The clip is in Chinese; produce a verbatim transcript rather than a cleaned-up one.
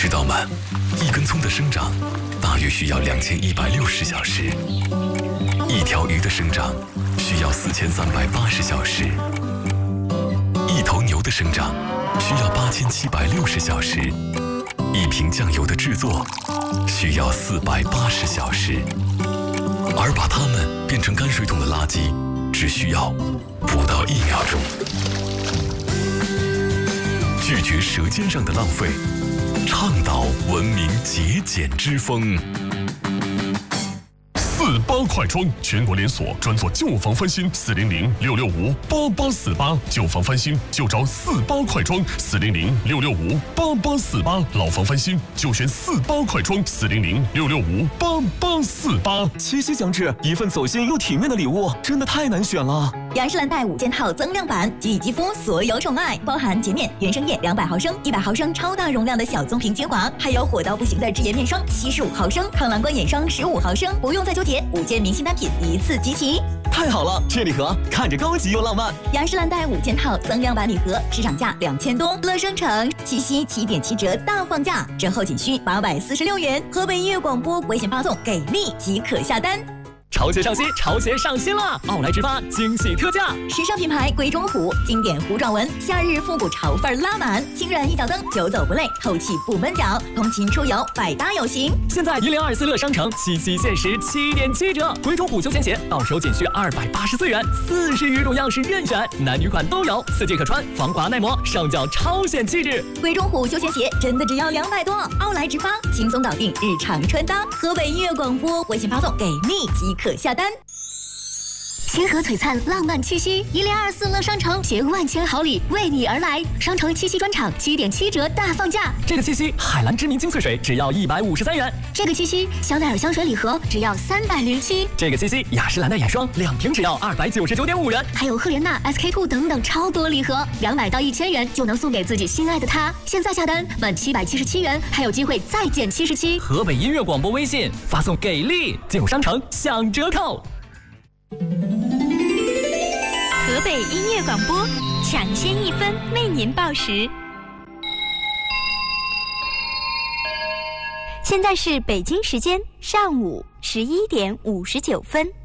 道吗？一根葱的生长大约需要两千一百六十小时，一条鱼的生长需要四千三百八十小时，一头牛的生长需要八千七百六十小时，一瓶酱油的制作需要四百八十小时，而把它们变成泔水桶的垃圾只需要不到一秒钟。拒绝舌尖上的浪费，倡导文明节俭之风。 四八快装全国连锁，专做旧房翻新，四零零六六五八八四八，旧房翻新就找四八快装，四零零六六五八八四八，老房翻新就选四八快装，四零零六六五八八四八。 七夕将至，一份走心又体面的礼物，真的太难选了。 雅诗兰黛五件套增量版，给予肌肤所有宠爱，包含洁面原生液两百毫升、一百毫升超大容量的小棕瓶精华，还有火到不行的智颜面霜七十五毫升、抗蓝光眼霜十五毫升，不用再纠结，五件明星单品一次集齐。 太好了，这礼盒看着高级又浪漫。 雅诗兰黛五件套增量版礼盒，市场价两千多，乐生城七夕七点七折大放价，折后仅需八百四十六元。河北音乐广播微信发送给力即可下单。 潮鞋上新，潮鞋上新了！奥莱直发惊喜特价， 时尚品牌贵中虎经典虎爪纹，夏日复古潮范拉满，轻软一脚蹬，久走不累，透气不闷脚，通勤出游百搭有型。 现在一零二四乐商城七夕限时七点七折，贵中虎休闲鞋到手仅需二百八十四元，四十余种样式任选，男女款都有，四季可穿，防滑耐磨，上脚超显气质。 贵中虎休闲鞋真的只要两百多，奥莱直发轻松搞定日常穿搭。河北音乐广播微信发送给力即可下单。 星河璀璨，浪漫七夕，一零二四乐商城携万千好礼为你而来。商城七夕专场七点七折大放价， 这个七夕海蓝之谜精粹水只要一百五十三元， 这个七夕香奈儿香水礼盒只要三百零七， 这个七夕雅诗兰黛眼霜两瓶只要二百九十九点五元， 还有赫莲娜 S K two 等等超多礼盒，两百到一千元就能送给自己心爱的他。现在下单满七百七十七元，还有机会再减七十七。 河北音乐广播微信发送给力，进入商城享折扣。 河北音乐广播抢先一分为您报时，现在是北京时间上午十一点五十九分。